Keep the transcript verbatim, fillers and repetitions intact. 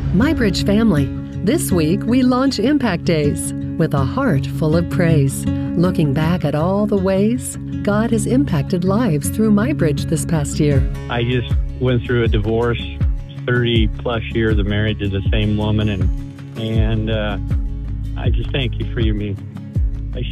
MyBridge family, this week we launch Impact Days with a heart full of praise, looking back at all the ways God has impacted lives through MyBridge this past year. I just went through a divorce, thirty plus years of marriage to the same woman, and and uh, I just thank you for your me